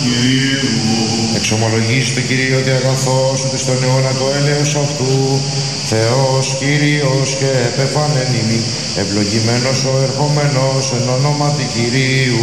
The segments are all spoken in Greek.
Εξομολογείς το Κυρίο ότι αγαθός ούτε στον αιώνα το έλεος αυτού, Θεός Κύριος και επεφανέν ημί, ευλογημένος ο ερχόμενος εν ονόματι Κυρίου.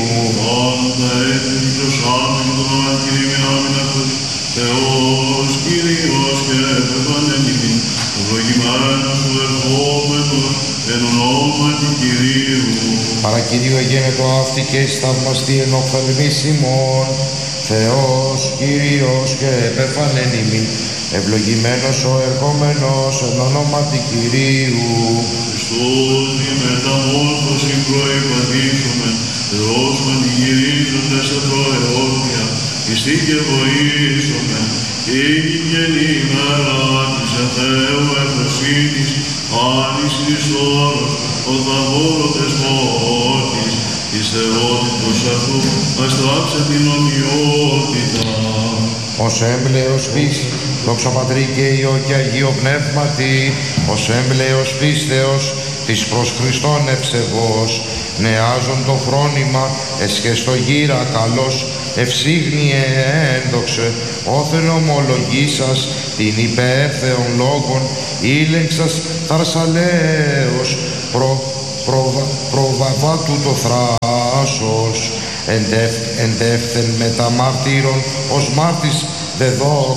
Θεός Κύριος και επεφανέν ημί, ευλογημένος ο ερχόμενος εν ονόματι Κυρίου. Παρακυρίου εγένετο αυτή και σταυμαστή εν οφθαλμής ημών, Θεός Κύριος και επεφανέν ημί, ευλογημένος ο ερχόμενος εν ονόματι Κυρίου. Χριστός τη μεταμόρφωση προϋπαντήσομεν, Θεός μαντιγυρίζοντας τα προαιώνια, πιστή και βοήσομεν, και η ημέρα της Θεού ευρωσύνης, άνης Χριστός, ο θαμπόρο δεσπότης, της θεότητος αυτού, αστράψε την ομοιότητα. Ως έμπλεος πίστη, δόξα Πατρί και Υιό και Αγίο Πνεύματι, ως έμπλεος πίστεως της προς Χριστόν ευσεβώς, νεάζον το φρόνημα, εσχεστο γύρα καλός, ευσύγνιε ένδοξε, όθεν ομολογήσας την υπέρθεων λόγων, ήλεγξας θαρσαλέως, προβαβάτου το θράσος, εντεύθεν μετα μαρτύρων, ως μάρτης δεδό